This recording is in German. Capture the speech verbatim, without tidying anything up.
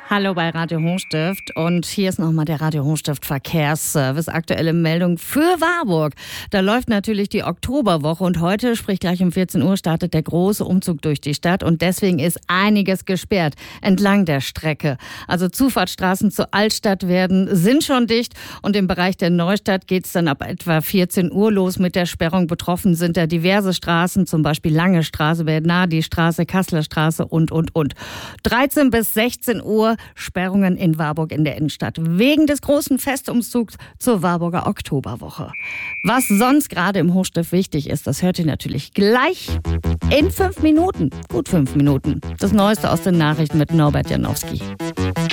Hallo bei Radio Hochstift und hier ist nochmal der Radio Hochstift Verkehrsservice. Aktuelle Meldung für Warburg. Da läuft natürlich die Oktoberwoche und heute, sprich gleich um vierzehn Uhr, startet der große Umzug durch die Stadt und deswegen ist einiges gesperrt entlang der Strecke. Also Zufahrtsstraßen zur Altstadt werden, sind schon dicht und im Bereich der Neustadt geht es dann ab etwa vierzehn Uhr los mit der Sperrung. Betroffen sind da diverse Straßen, zum Beispiel Lange Straße, Bernardi-Straße, Kasseler Straße und, und, und. dreizehn bis sechzehn Uhr Sperrungen in Warburg in der Innenstadt wegen des großen Festumzugs zur Warburger Oktoberwoche. Was sonst gerade im Hochstift wichtig ist, das hört ihr natürlich gleich in fünf Minuten. Gut fünf Minuten. Das Neueste aus den Nachrichten mit Norbert Janowski.